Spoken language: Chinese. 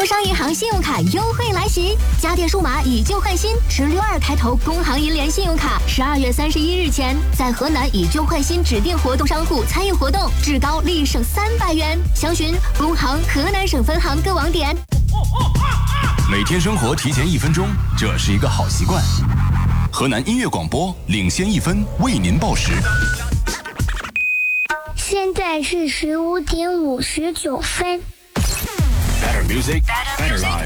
工商银行信用卡优惠来袭，家电数码以旧换新，持62开头工行银联信用卡，12月31日前在河南以旧换新指定活动商户参与活动，至高立省300元。详询工行河南省分行各网点。 每天生活提前1分钟，这是一个好习惯。河南音乐广播领先1分，为您报时。 现在是15点59分。 Better music, better life.